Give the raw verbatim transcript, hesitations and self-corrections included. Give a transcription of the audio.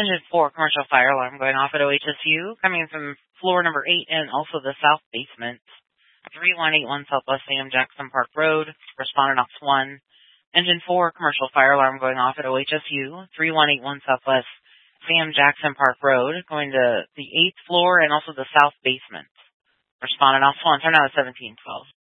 Engine four, commercial fire alarm going off at O H S U, coming from floor number eight and also the south basement. three one eight one Southwest Sam Jackson Park Road, respondent Ox one. Engine four, commercial fire alarm going off at O H S U, three one eight one Southwest Sam Jackson Park Road, going to the eighth floor and also the south basement. Respondent Ox one, turn out at seventeen twelve.